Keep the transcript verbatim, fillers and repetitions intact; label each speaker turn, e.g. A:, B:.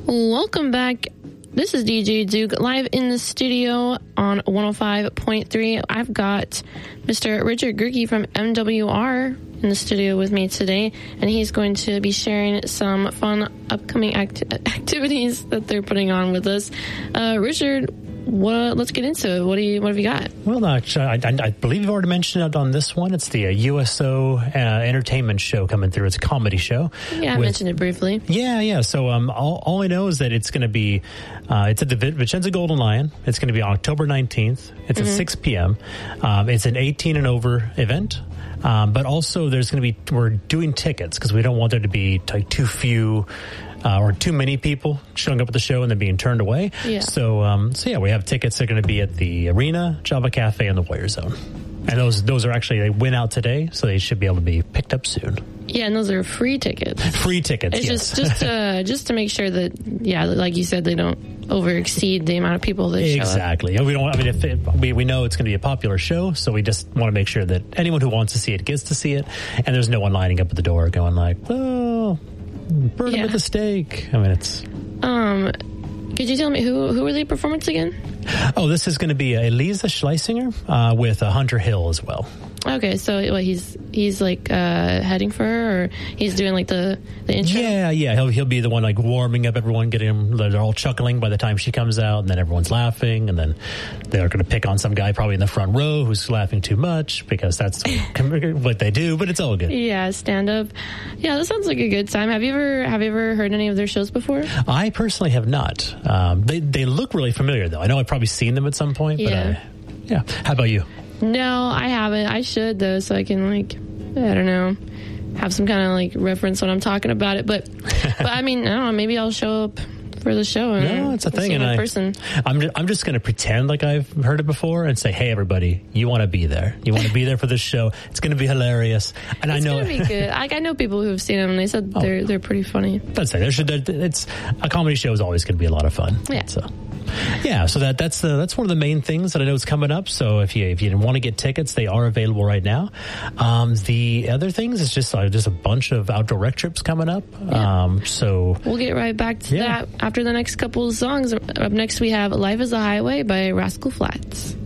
A: Welcome back. This is D J Duke live in the studio on one oh five point three. I've got Mister Richard Gerke from M W R in the studio with me today, and he's going to be sharing some fun upcoming act- activities that they're putting on with us. Uh, Richard, what, let's get into it. What do you, what have you got?
B: Well, uh, I, I believe you've already mentioned it on this one. It's the uh, U S O uh, entertainment show coming through. It's a comedy show.
A: Yeah, I with, mentioned it briefly.
B: Yeah, yeah. So um, all, all I know is that it's going to be, uh, it's at the Vicenza Golden Lion. It's going to be on October nineteenth. It's mm-hmm. at six p.m. Um, it's an eighteen and over event. Um, but also there's going to be, we're doing tickets because we don't want there to be like too few Uh, or too many people showing up at the show and then being turned away.
A: Yeah.
B: So, um, so yeah, we have tickets that are going to be at the Arena, Java Cafe, and the Warrior Zone. And those those are actually, they went out today, so they should be able to be picked up soon.
A: Yeah, and those are free tickets.
B: Free tickets,
A: it's
B: yes.
A: just just uh, just to make sure that, yeah, like you said, they don't over exceed the amount of people that
B: exactly.
A: show up.
B: We don't. I mean, if it, we we know it's going to be a popular show, so we just want to make sure that anyone who wants to see it gets to see it, and there's no one lining up at the door going like, oh, burn
A: yeah.
B: him at the stake. I mean, it's.
A: Um, could you tell me who who are the performers again?
B: Oh, this is going to be Elisa Schleisinger uh, with uh, Hunter Hill as well.
A: Okay, so what, he's he's like uh, heading for her, or he's doing like the, the intro?
B: Yeah, yeah, he'll he'll be the one like warming up everyone, getting them, they're all chuckling by the time she comes out, and then everyone's laughing, and then they're going to pick on some guy probably in the front row who's laughing too much because that's what they do, but it's all good.
A: Yeah, stand up. Yeah, that sounds like a good time. Have you ever have you ever heard any of their shows before?
B: I personally have not. Um, they they look really familiar though. I know I've probably seen them at some point, but
A: yeah.
B: I, yeah. How about you?
A: No, I haven't. I should though, so I can like, I don't know, have some kind of like reference when I'm talking about it. But, but I mean, I don't know. Maybe I'll show up for the show. And
B: no, it's a thing.
A: And
B: I,
A: person.
B: I'm just, I'm just going to pretend like I've heard it before and say, hey, everybody, you want to be there. You want to be there for this show. It's going to be hilarious. And
A: it's
B: I know
A: it's going to be good. I, I know people who've seen them and they said oh, they're they're pretty funny.
B: That's it. There should, it's a comedy show is always going to be a lot of fun.
A: Yeah.
B: So. Yeah, so that that's the that's one of the main things that I know is coming up. So if you if you want to get tickets, they are available right now. Um, the other things is just uh, just a bunch of outdoor rec trips coming up.
A: Yeah.
B: Um, so
A: we'll get right back to yeah. that after the next couple of songs. Up next, we have "Life Is a Highway" by Rascal Flatts.